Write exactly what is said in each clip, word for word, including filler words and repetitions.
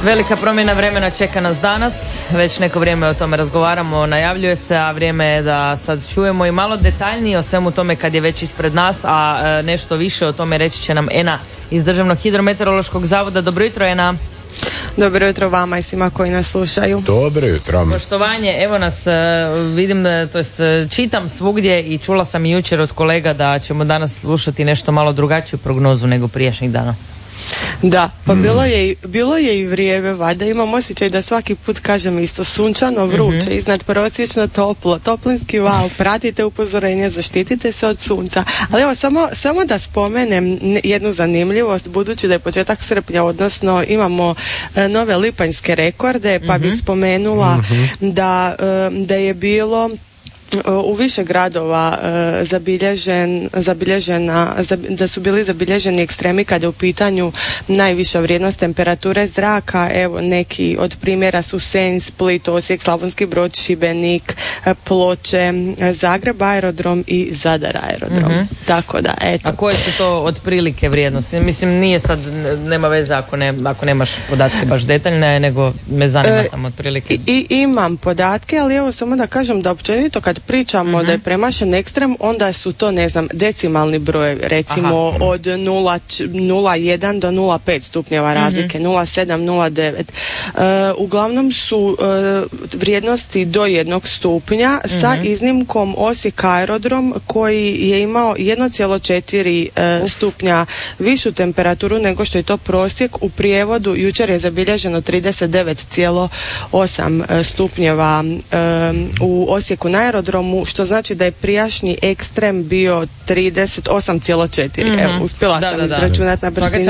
Velika promjena vremena čeka nas danas, već neko vrijeme o tome razgovaramo, najavljuje se, a vrijeme je da sad čujemo i malo detaljnije o svemu tome kad je već ispred nas, a e, nešto više o tome reći će nam Ena iz Državnog hidrometeorološkog zavoda. Dobro jutro, Ena. Dobro jutro vama i svima koji nas slušaju. Dobro jutro. Poštovanje, evo nas, vidim, to jest čitam svugdje i čula sam i jučer od kolega da ćemo danas slušati nešto malo drugačiju prognozu nego prijašnjih dana. Da, pa mm. bilo je, bilo je i vrijeme, valjda imam osjećaj da svaki put kažem isto, sunčano, vruće, mm-hmm. iznad prosječno toplo, toplinski val, pratite upozorenje, zaštitite se od sunca. Ali evo, samo, samo da spomenem jednu zanimljivost, budući da je početak srpnja, odnosno imamo e, nove lipanjske rekorde, pa mm-hmm. bih spomenula mm-hmm. da, e, da je bilo u više gradova e, zabilježen, zabilježena, zab, da su bili zabilježeni ekstremi kada je u pitanju najviša vrijednost temperature zraka. Evo, neki od primjera su Senj, Split, Osijek, Slavonski Brod, Šibenik, Ploče, Zagreb aerodrom i Zadar aerodrom. Mm-hmm. Tako da, eto. A koje su to otprilike vrijednosti? Mislim, nije sad, nema veze ako, ne, ako nemaš podatke baš detaljne, nego me zanima e, samo otprilike. I, i, imam podatke, ali evo samo da kažem da općenito kad pričamo mm-hmm. da je premašen ekstrem, onda su to, ne znam, decimalni broj, recimo Aha. od nula zarez jedan do nula zarez pet stupnjeva razlike, mm-hmm. nula zarez sedam, nula zarez devet. Uh, uglavnom su uh, vrijednosti do jednog stupnja mm-hmm. sa iznimkom Osijek aerodrom koji je imao jedan zarez četiri uh, stupnja višu temperaturu nego što je to prosjek. U prijevodu jučer je zabilježeno trideset devet zarez osam stupnjeva um, u Osijeku na aerodromu, što znači da je prijašnji ekstrem bio trideset osam zarez četiri. Mm-hmm. Evo, uspjela da, sam izračunati na brzinu.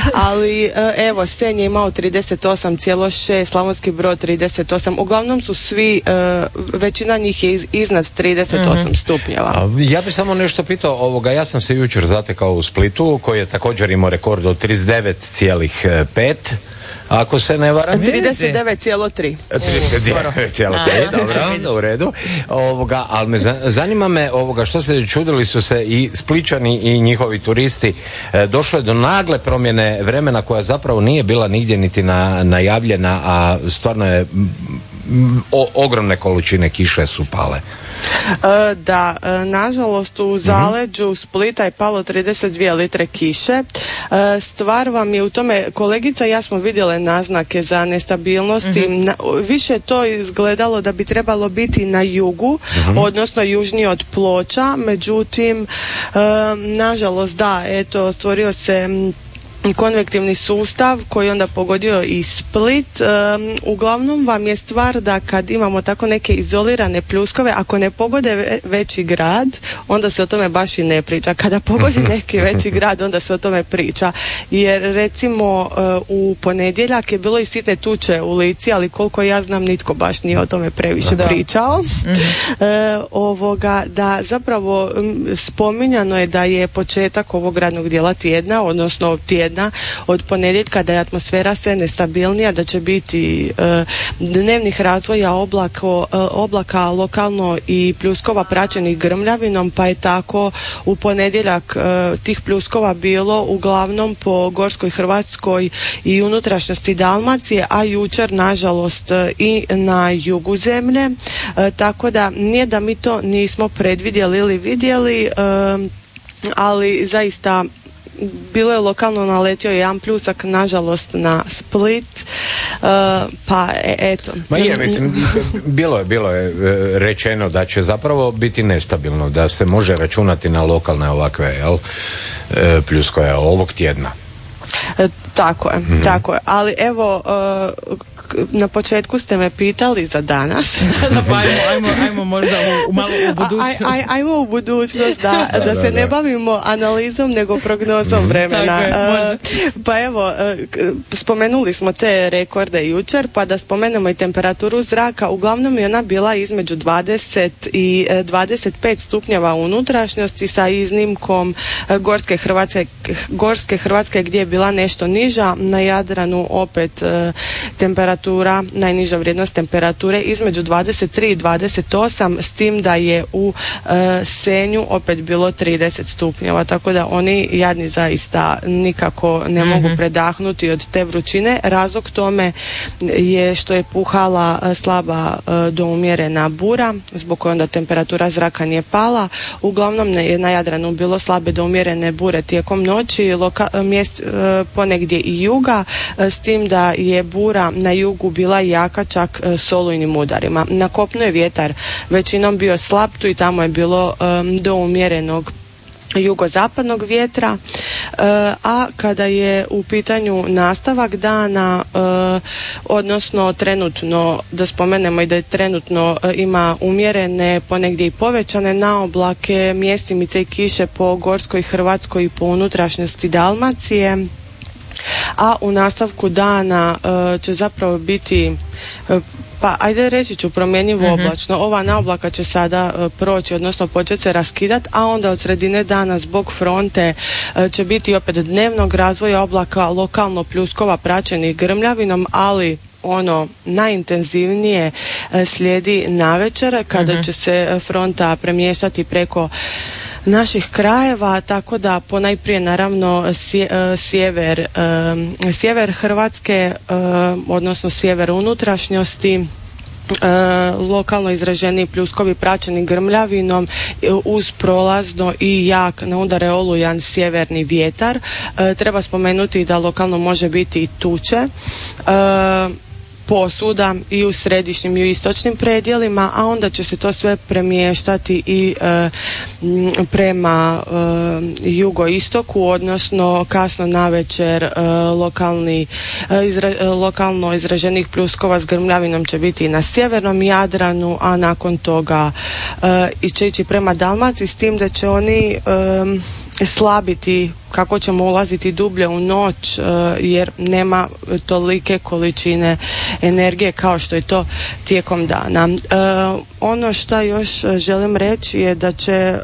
Ali evo, Senj je imao trideset osam zarez šest, Slavonski Brod trideset osam. Uglavnom su svi, većina njih je iznad trideset osam mm-hmm. stupnjeva. Ja bih samo nešto pitao ovoga. Ja sam se jučer zatekao u Splitu, koji je također imao rekord od trideset devet zarez pet. Ako se ne varam, trideset devet zarez tri. trideset devet zarez pet, dobro, u redu. Ovoga, ali me zanima me ovoga, što se čudili su se i Spličani i njihovi turisti. E, došlo je do nagle promjene vremena koja zapravo nije bila nigdje niti na, najavljena, a stvarno je m, o, ogromne količine kiše su pale. E, da, e, nažalost u zaleđu mm-hmm. Splita je palo trideset dvije litre kiše. E, stvar vam je u tome, kolegica i ja smo vidjele naznake za nestabilnosti. Mm-hmm. Na, više to izgledalo da bi trebalo biti na jugu, mm-hmm. odnosno južnije od Ploča, međutim, e, nažalost da, eto, stvorio se konvektivni sustav koji onda pogodio i Split. Um, uglavnom vam je stvar da kad imamo tako neke izolirane pljuskove, ako ne pogode ve- veći grad, onda se o tome baš i ne priča. Kada pogodi neki veći grad, onda se o tome priča. Jer recimo uh, u ponedjeljak je bilo i sitne tuče u Lici, ali koliko ja znam nitko baš nije o tome previše da. pričao. Mm-hmm. Uh, ovoga, da zapravo um, spominjano je da je početak ovog radnog dijela tjedna, odnosno tjedna od ponedjeljka, da je atmosfera sve nestabilnija, da će biti e, dnevnih razvoja oblako, e, oblaka lokalno i pljuskova praćenih grmljavinom, pa je tako u ponedjeljak e, tih pljuskova bilo uglavnom po Gorskoj Hrvatskoj i unutrašnjosti Dalmacije, a jučer nažalost e, i na jugu zemlje, e, tako da nije da mi to nismo predvidjeli ili vidjeli, e, ali zaista bilo je lokalno naletio jedan pljusak, nažalost na Split, uh, pa e, eto. Ma je, mislim, bilo je, bilo je rečeno da će zapravo biti nestabilno, da se može računati na lokalne ovakve, jel, pljuskove ovog tjedna. E, tako je, mm-hmm. tako je, ali evo, uh, na početku ste me pitali za danas. Pa ajmo, ajmo, ajmo možda u, u malo u budućnost. Aj, aj, ajmo u budućnost, da, da, da, da se da. ne bavimo analizom, nego prognozom mm-hmm. vremena. Je, uh, pa evo, uh, spomenuli smo te rekorde jučer, pa da spomenemo i temperaturu zraka. Uglavnom je ona bila između dvadeset i dvadeset pet stupnjeva u unutrašnjosti, sa iznimkom uh, Gorske Hrvatske, Gorske Hrvatske gdje je bila nešto niža. Na Jadranu opet uh, temperatura temperatura, najniža vrijednost temperature između dvadeset tri i dvadeset osam, s tim da je u e, Senju opet bilo trideset stupnjeva, tako da oni jadni zaista nikako ne mm-hmm. mogu predahnuti od te vrućine. Razlog tome je što je puhala e, slaba e, do umjerena bura, zbog koje onda temperatura zraka nije pala. Uglavnom je na Jadranu bilo slabe do umjerene bure tijekom noći, loka, mjest, e, ponegdje i juga, e, s tim da je bura na jugu bila jaka čak e, s olujnim udarima. Na kopnu je vjetar većinom bio slab, tu i tamo je bilo e, do umjerenog jugozapadnog vjetra, e, a kada je u pitanju nastavak dana, e, odnosno trenutno, da spomenemo i da je trenutno e, ima umjerene, ponegdje i povećane naoblake, mjestimice i kiše po Gorskoj, Hrvatskoj i po unutrašnjosti Dalmacije, a u nastavku dana e, će zapravo biti e, pa ajde reći ću promjenjivo mm-hmm. oblačno. Ova naoblaka će sada e, proći, odnosno početi se raskidati, a onda od sredine dana zbog fronte e, će biti opet dnevnog razvoja oblaka, lokalno pljuskova praćenih grmljavinom, ali ono najintenzivnije e, slijedi navečer kada mm-hmm. će se fronta premještati preko naših krajeva, tako da ponajprije naravno sjever, sjever Hrvatske, odnosno sjever unutrašnjosti, lokalno izraženi pljuskovi praćeni grmljavinom uz prolazno i jak na udare olujan sjeverni vjetar. Treba spomenuti da lokalno može biti i tuče posuda i u središnjim i u istočnim predjelima, a onda će se to sve premještati i e, prema e, jugoistoku, odnosno kasno navečer e, lokalni, e, izra, e, lokalno izraženih pljuskova s grmljavinom će biti na sjevernom Jadranu, a nakon toga e, će ići prema Dalmaciji, s tim da će oni e, slabiti kako ćemo ulaziti dublje u noć, jer nema tolike količine energije kao što je to tijekom dana. Ono što još želim reći je da će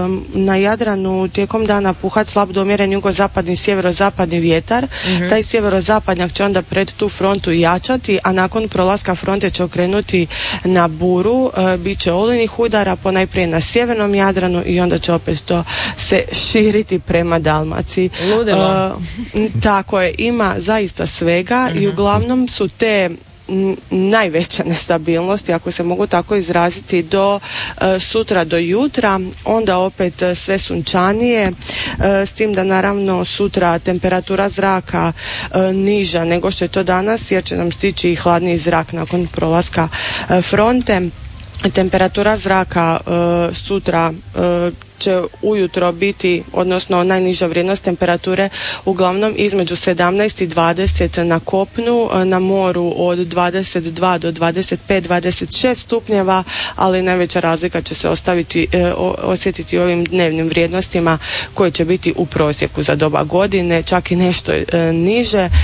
na Jadranu tijekom dana puhati slab do umjeren jugozapadni, sjeverozapadni vjetar. Mm-hmm. Taj sjeverozapadnjak će onda pred tu frontu jačati, a nakon prolaska fronte će okrenuti na buru, bit će olujnih udara ponajprije na sjevernom Jadranu i onda će opet to se širiti prema Dalmaciji. Uh, tako je, ima zaista svega uh-huh. i uglavnom su te m, najveće nestabilnosti, ako se mogu tako izraziti, do uh, sutra do jutra, onda opet uh, sve sunčanije, uh, s tim da naravno sutra temperatura zraka uh, niža nego što je to danas, jer će nam stići i hladniji zrak nakon prolaska uh, fronte. Temperatura zraka uh, sutra uh, će ujutro biti, odnosno najniža vrijednost temperature uglavnom između sedamnaest i dvadeset na kopnu, na moru od dvadeset dva do dvadeset pet do dvadeset šest stupnjeva, ali najveća razlika će se ostaviti, e, osjetiti ovim dnevnim vrijednostima koje će biti u prosjeku za doba godine, čak i nešto e, niže. E,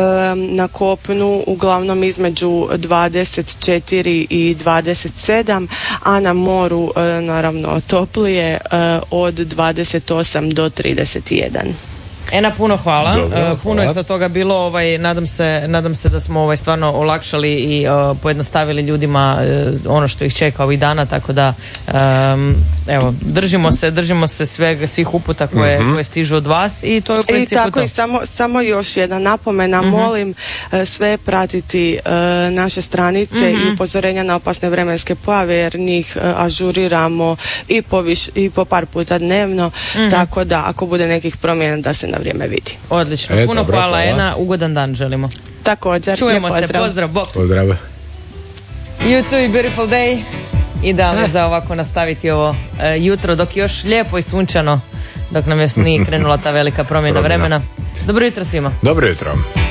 na kopnu uglavnom između dvadeset četiri i dvadeset sedam, a na moru e, naravno toplije, e, od dvadeset osam do trideset jedan. Ena, puno hvala. Dobro, uh, puno hvala. je sa toga bilo, ovaj, nadam se, nadam se da smo ovaj, stvarno olakšali i uh, pojednostavili ljudima uh, ono što ih čeka ovih dana, tako da um, evo, držimo se, držimo se svega, svih uputa koje, mm-hmm. koje stižu od vas i to je u principu I tako to. I samo, samo još jedna napomena, mm-hmm. molim uh, sve pratiti uh, naše stranice mm-hmm. i upozorenja na opasne vremenske pojave, jer njih uh, ažuriramo i po, viš, i po par puta dnevno, mm-hmm. tako da ako bude nekih promjena da se na vrijeme vidi. Odlično, E, puno dobro, hvala, hvala Ena, ugodan dan želimo. Također, čujemo se, pozdrav. pozdrav, bok. Pozdrav. You too i beautiful day. Idealno za ovako nastaviti ovo uh, jutro dok je još lijepo i sunčano, dok nam još nije krenula ta velika promjena, promjena. vremena. Dobro jutro svima. Dobro jutro.